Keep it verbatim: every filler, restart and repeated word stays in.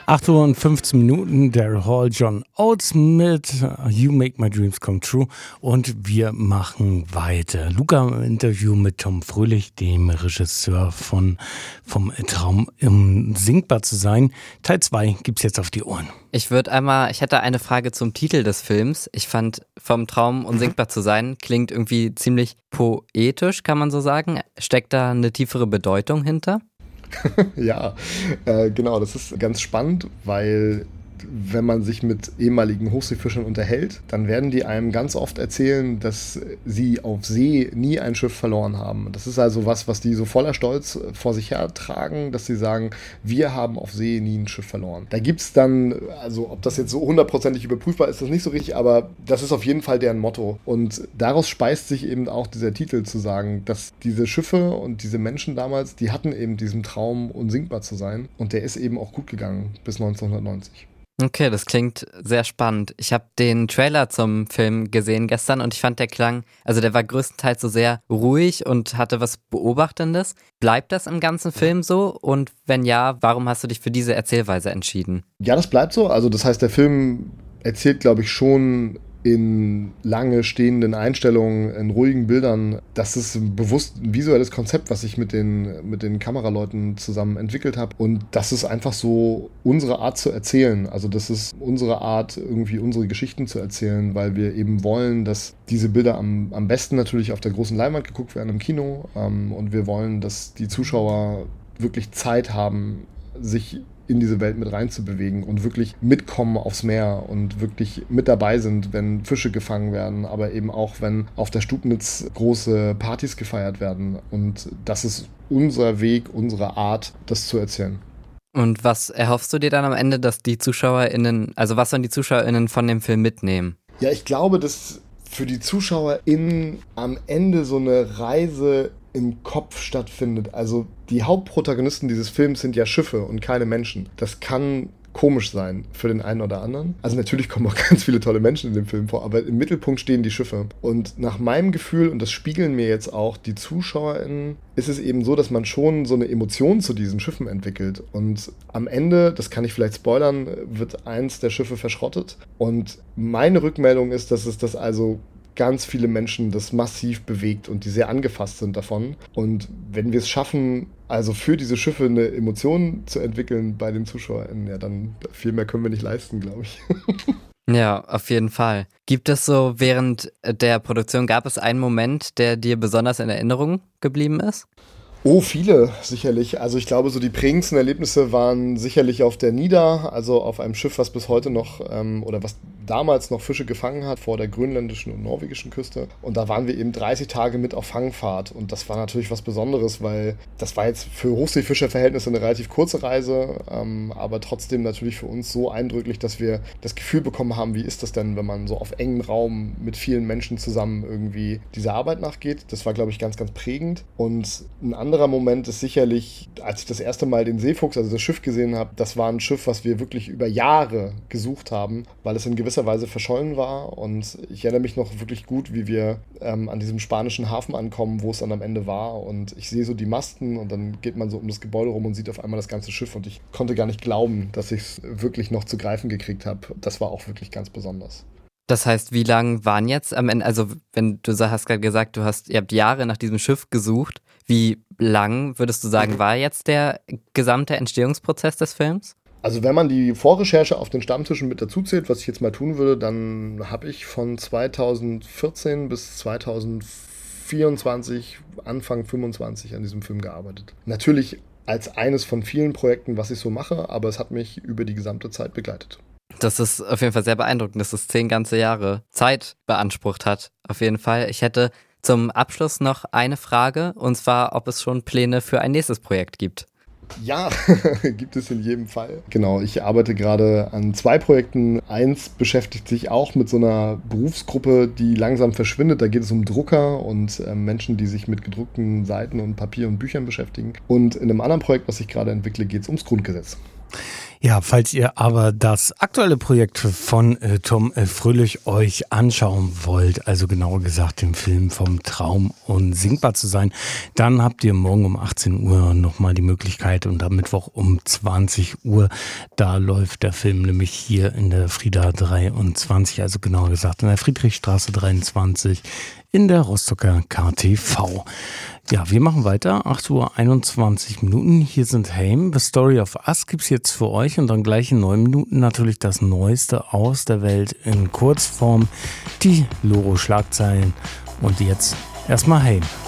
acht Uhr und fünfzehn Minuten, Daryl Hall, John Oates mit You Make My Dreams Come True und wir machen weiter. Luca im Interview mit Tom Fröhlich, dem Regisseur von Vom Traum im Sinkbar zu sein. Teil zwei gibt's jetzt auf die Ohren. Ich würde einmal, ich hätte eine Frage zum Titel des Films. Ich fand, Vom Traum unsinkbar zu sein, klingt irgendwie ziemlich poetisch, kann man so sagen. Steckt da eine tiefere Bedeutung hinter? Ja, äh, genau, das ist ganz spannend, weil wenn man sich mit ehemaligen Hochseefischern unterhält, dann werden die einem ganz oft erzählen, dass sie auf See nie ein Schiff verloren haben. Das ist also was, was die so voller Stolz vor sich her tragen, dass sie sagen, wir haben auf See nie ein Schiff verloren. Da gibt es dann, also ob das jetzt so hundertprozentig überprüfbar ist, das nicht so richtig, aber das ist auf jeden Fall deren Motto. Und daraus speist sich eben auch dieser Titel zu sagen, dass diese Schiffe und diese Menschen damals, die hatten eben diesen Traum, unsinkbar zu sein. Und der ist eben auch gut gegangen bis neunzehnhundertneunzig. Okay, das klingt sehr spannend. Ich habe den Trailer zum Film gesehen gestern und ich fand, der klang, also der war größtenteils so sehr ruhig und hatte was Beobachtendes. Bleibt das im ganzen Film so? Und wenn ja, warum hast du dich für diese Erzählweise entschieden? Ja, das bleibt so. Also das heißt, der Film erzählt, glaube ich, schon in lange stehenden Einstellungen, in ruhigen Bildern. Das ist ein bewusst ein visuelles Konzept, was ich mit den, mit den Kameraleuten zusammen entwickelt habe. Und das ist einfach so unsere Art zu erzählen. Also das ist unsere Art, irgendwie unsere Geschichten zu erzählen, weil wir eben wollen, dass diese Bilder am, am besten natürlich auf der großen Leinwand geguckt werden im Kino. Ähm, und wir wollen, dass die Zuschauer wirklich Zeit haben, sich in diese Welt mit reinzubewegen und wirklich mitkommen aufs Meer und wirklich mit dabei sind, wenn Fische gefangen werden, aber eben auch, wenn auf der Stubnitz große Partys gefeiert werden. Und das ist unser Weg, unsere Art, das zu erzählen. Und was erhoffst du dir dann am Ende, dass die ZuschauerInnen, also was sollen die ZuschauerInnen von dem Film mitnehmen? Ja, ich glaube, dass für die ZuschauerInnen am Ende so eine Reise im Kopf stattfindet. Also die Hauptprotagonisten dieses Films sind ja Schiffe und keine Menschen. Das kann komisch sein für den einen oder anderen. Also natürlich kommen auch ganz viele tolle Menschen in dem Film vor, aber im Mittelpunkt stehen die Schiffe. Und nach meinem Gefühl, und das spiegeln mir jetzt auch die ZuschauerInnen, ist es eben so, dass man schon so eine Emotion zu diesen Schiffen entwickelt. Und am Ende, das kann ich vielleicht spoilern, wird eins der Schiffe verschrottet. Und meine Rückmeldung ist, dass es das also ganz viele Menschen das massiv bewegt und die sehr angefasst sind davon. Und wenn wir es schaffen, also für diese Schiffe eine Emotion zu entwickeln bei den ZuschauerInnen, ja, dann viel mehr können wir nicht leisten, glaube ich. Ja, auf jeden Fall. Gibt es so während der Produktion, gab es einen Moment, der dir besonders in Erinnerung geblieben ist? Oh, viele, sicherlich. Also ich glaube, so die prägendsten Erlebnisse waren sicherlich auf der Nida, also auf einem Schiff, was bis heute noch, ähm, oder was damals noch Fische gefangen hat, vor der grönländischen und norwegischen Küste. Und da waren wir eben dreißig Tage mit auf Fangfahrt. Und das war natürlich was Besonderes, weil das war jetzt für Hochseefischerverhältnisse eine relativ kurze Reise, ähm, aber trotzdem natürlich für uns so eindrücklich, dass wir das Gefühl bekommen haben, wie ist das denn, wenn man so auf engem Raum mit vielen Menschen zusammen irgendwie dieser Arbeit nachgeht. Das war, glaube ich, ganz, ganz prägend. Und ein anderer Moment ist sicherlich, als ich das erste Mal den Seefuchs, also das Schiff gesehen habe, das war ein Schiff, was wir wirklich über Jahre gesucht haben, weil es in gewisser Weise verschollen war. Und ich erinnere mich noch wirklich gut, wie wir ähm, an diesem spanischen Hafen ankommen, wo es dann am Ende war. Und ich sehe so die Masten und dann geht man so um das Gebäude rum und sieht auf einmal das ganze Schiff. Und ich konnte gar nicht glauben, dass ich es wirklich noch zu greifen gekriegt habe. Das war auch wirklich ganz besonders. Das heißt, wie lang waren jetzt am Ende, also wenn du hast gerade gesagt, du hast, ihr habt Jahre nach diesem Schiff gesucht, wie lang würdest du sagen, war jetzt der gesamte Entstehungsprozess des Films? Also wenn man die Vorrecherche auf den Stammtischen mit dazu zählt, was ich jetzt mal tun würde, dann habe ich von zweitausendvierzehn bis zweitausendvierundzwanzig, Anfang fünfundzwanzig an diesem Film gearbeitet. Natürlich als eines von vielen Projekten, was ich so mache, aber es hat mich über die gesamte Zeit begleitet. Das ist auf jeden Fall sehr beeindruckend, dass es zehn ganze Jahre Zeit beansprucht hat. Auf jeden Fall. Ich hätte zum Abschluss noch eine Frage, und zwar, ob es schon Pläne für ein nächstes Projekt gibt. Ja, gibt es in jedem Fall. Genau, ich arbeite gerade an zwei Projekten. Eins beschäftigt sich auch mit so einer Berufsgruppe, die langsam verschwindet. Da geht es um Drucker und äh, Menschen, die sich mit gedruckten Seiten und Papier und Büchern beschäftigen. Und in einem anderen Projekt, was ich gerade entwickle, geht es ums Grundgesetz. Ja, falls ihr aber das aktuelle Projekt von äh, Tom äh, Fröhlich euch anschauen wollt, also genauer gesagt den Film vom Traum unsinkbar zu sein, dann habt ihr morgen um achtzehn Uhr nochmal die Möglichkeit und am Mittwoch um zwanzig Uhr, da läuft der Film nämlich hier in der Frieda dreiundzwanzig, also genauer gesagt in der Friedrichstraße dreiundzwanzig in der Rostocker K T V. Ja, wir machen weiter. acht Uhr einundzwanzig Minuten. Hier sind Haim. The Story of Us gibt's jetzt für euch und dann gleich in neun Minuten natürlich das Neueste aus der Welt in Kurzform. Die Loro-Schlagzeilen. Und jetzt erstmal Haim.